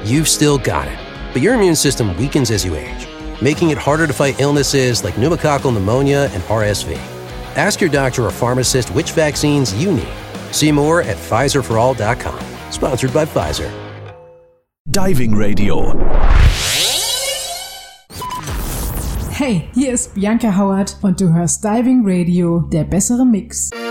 you've still got it. But your immune system weakens as you age, making it harder to fight illnesses like pneumococcal pneumonia and RSV. Ask your doctor or pharmacist which vaccines you need. See more at PfizerForAll.com. Sponsored by Pfizer. Diving Radio. Hey, hier ist Bianca Howard und du hörst Diving Radio, der bessere Mix.